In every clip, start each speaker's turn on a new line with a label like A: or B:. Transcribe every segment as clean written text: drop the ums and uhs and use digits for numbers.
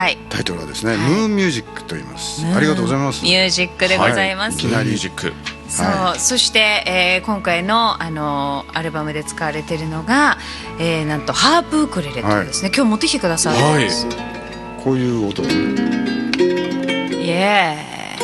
A: タイトルはですね、ムーンミュージックと言います。ありがとうございます。
B: ミュージックでございます。
A: いきなり
C: ミュージック。
B: そう、そして、今回の、アルバムで使われているのが、なんとハープウクレレというですね、今日持ってきてくださるんです。
A: こういう音。イ
B: エー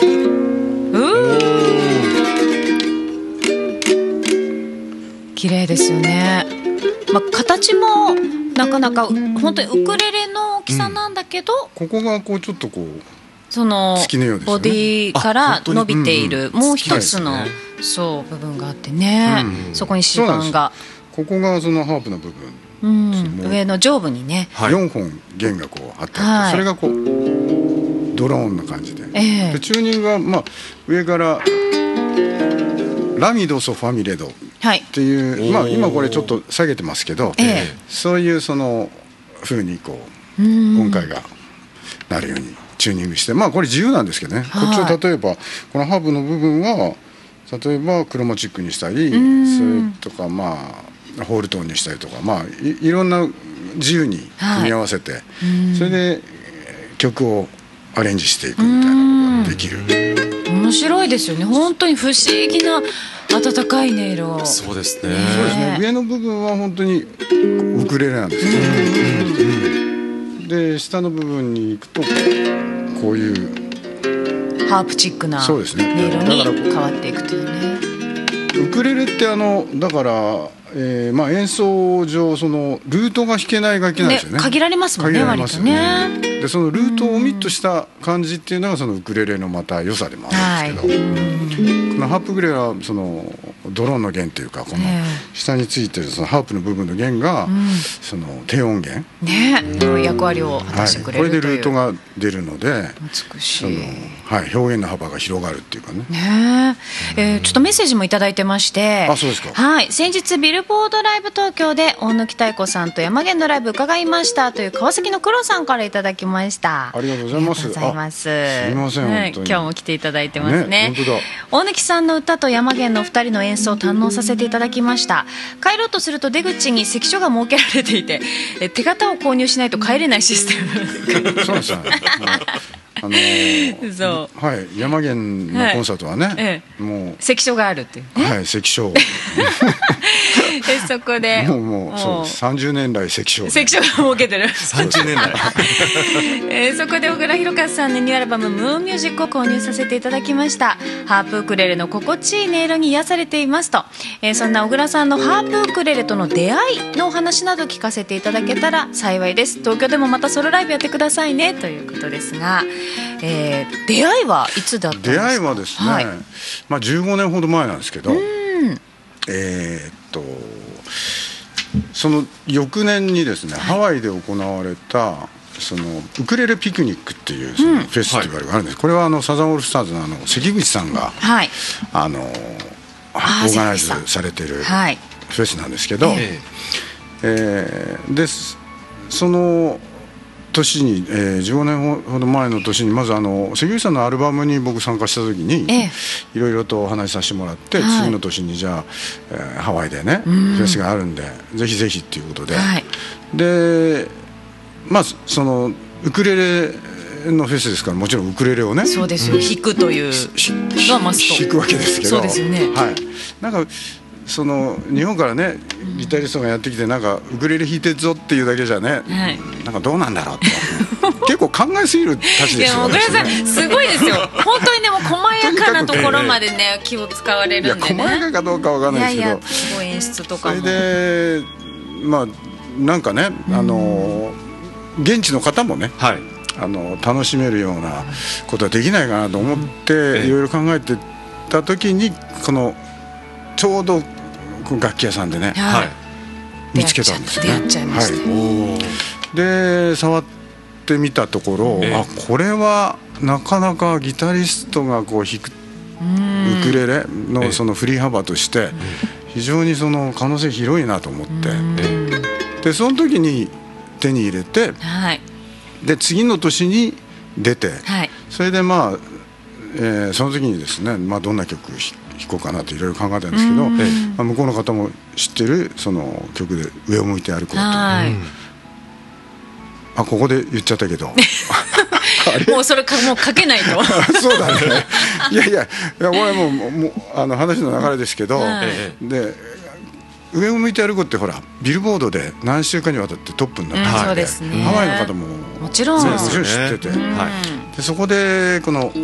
B: 綺麗ですよね。形もなかなか本当にウクレレの大きさなんだけど、
A: ここがこうちょっとこう
B: そのボディから伸びているもう一つのそう部分があってね、そこに指板が、
A: ここがそのハープの部分、
B: 上の上部にね
A: 4本弦がこうあって、それがこうドローンな感じで、でチューニングは上からラミドソファミレドっていう、今これちょっと下げてますけど、そういうその風にこう音階がなるようにチューニングして、これ自由なんですけどね、こっちを例えばこのハープの部分は例えばクロマチックにしたり、それとかホールトーンにしたりとか、いろんな自由に組み合わせて、それで曲をアレンジしていくみたいなのができる。
B: 面白いですよね。本当に不思議な温かい音色。
C: そうですね。
A: そうですね。上の部分は本当にウクレレなんですけど、で下の部分に行くとこういう
B: ハープチックな音色に変わっていくというね。
A: ウクレレってだから、演奏上そのルートが弾けない楽器なんですよね。
B: 限られますもんね、割とね。
A: でそのルートをオミットした感じっていうのがそのウクレレのまた良さでもあるんですけど、このハープウクレレはそのドローンの弦っていうか、この下についてるそのハープの部分の弦がその低音弦
B: の役割を果たしてくれるという、
A: これでルートが出るので
B: 美しい、
A: 表現の幅が広がるっていうかね。
B: ちょっとメッセージもいただいてまして、
A: そうですか。
B: 先日ビルボードライブ東京で大貫妙子さんと山源のライブ伺いましたという川崎の黒さんからいただきました。
A: ありがとうございます。
B: すみません、
A: 本当に
B: 今日も来ていただいてますね。
A: 本当だ。
B: 大貫さんの歌と山源の2人の演奏を堪能させていただきました。帰ろうとすると出口に関所が設けられていて、手形を購入しないと帰れないシステム。
A: そうですね。山源のコンサートはね、もう
B: 関所があるっていうね。
A: 関所。
B: そこで
A: もうそう30年来関所が
B: 設けてる。
C: 30年来。
B: そこで小倉弘和さんのニューアルバムムーンミュージックを購入させていただきました。ハープウクレレの心地いい音色に癒されていますと、そんな小倉さんのハープウクレレとの出会いのお話など聞かせていただけたら幸いです。東京でもまたソロライブやってくださいねということですが、出会いはいつだったんですか？
A: 出会いはですね、15年ほど前なんですけど、その翌年にですね、ハワイで行われたそのウクレレピクニックっていうそのフェスティバルがあるんです。これはサザンオールスターズの関口さんがオーガナイズされてるフェスなんですけど、でその年に、15年ほど前の年にまず関口さんのアルバムに僕参加した時にいろいろとお話しさせてもらって、次の年にじゃあ、ハワイでねフェスがあるんでぜひぜひっていうことで、でそのウクレレのフェスですから、もちろんウクレレをね、
B: そうですよ、弾くというのはマスト
A: 弾くわけですけど、
B: そうですよね。
A: なんかその日本からねギタリストがやってきてなんかウクレレ弾いてるぞっていうだけじゃね、なんかどうなんだろうと結構考えすぎるたちですよ。
B: 小倉さんすごいですよ本当に。でも細やかなところまでね気を使われるんでね。
A: 細やかかどうかわかんないですけど、
B: すごい演出とかも。
A: それでなんかね、現地の方もね、楽しめるようなことはできないかなと思っていろいろ考えてた時に、このちょうど楽器屋さんでね、見つけたんですよね。
B: 出会っちゃいました。
A: で触ってみたところ、これはなかなかギタリストがこう弾くウクレレのその振り幅として非常にその可能性広いなと思って、でその時に手に入れて、で次の年に出て、それでその時にですね、どんな曲弾こうかなといろいろ考えたんですけど、向こうの方も知ってるその曲で「上を向いて歩こう」と、 ここで言っちゃったけど
B: もうそれもう書けないと
A: そうだね。いやこれもう話の流れですけど、で上を向いて歩こうってほらビルボードで何週間にわたってトップになってて、
B: そうですね、
A: ハワイの方も
B: もちろん
A: 知ってて、でそこでこの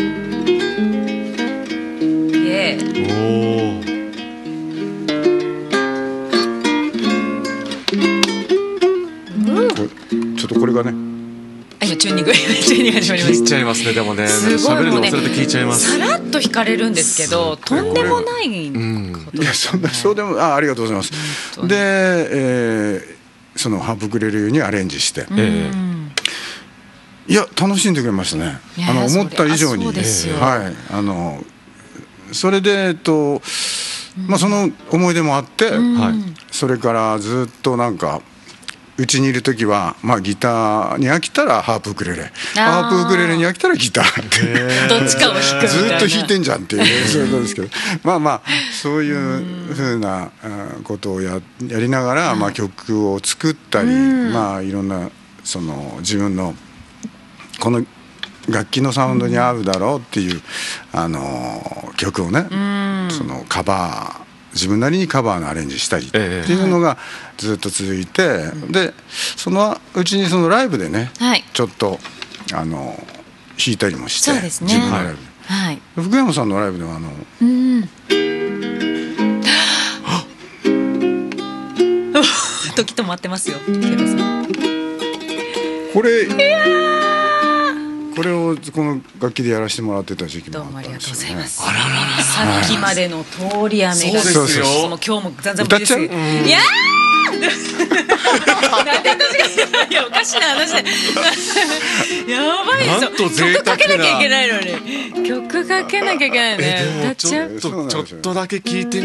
A: ちょっとこれがね、
B: チューニング始まりました。
C: 聞いちゃいますね。でもね、喋るの忘れて聞いちゃいます。
B: さらっと弾かれるんですけど、とんでもないこと。
A: いやそうでもありがとうございます。で、そのハープウクレレにアレンジして、いや楽しんでくれましたね。思った以上に、それでその思い出もあって、それからずっとなんかうちにいる時は、ギターに飽きたらハープウクレレ、ハープウクレレに飽きたらギターって
B: どっちかを弾くみたいな、
A: ずっと弾いてんじゃんっていうそういうことですけど、そういうふうなことをやりながら、曲を作ったり、いろんなその自分のこの楽器のサウンドに合うだろうっていう曲をね、そのカバー自分なりにカバーのアレンジしたりっていうのがずっと続いて、でそのうちにそのライブでね、ちょっと弾いたりもして、自分のライブで、福山さんのライブでは
B: 時止まってますよ。
A: これをこの楽器でやらせてもらってた時期もあったんですよね。どうもありがとうございます。
B: さっきまでの通り雨が
C: そうですよ。
B: もう今日もざんざんぶりです。いやなんで私がいやおかしな話でやばいですよ。曲かけなきゃいけないのに曲かけなきゃいけないね。
C: ちょっとだけ聞いて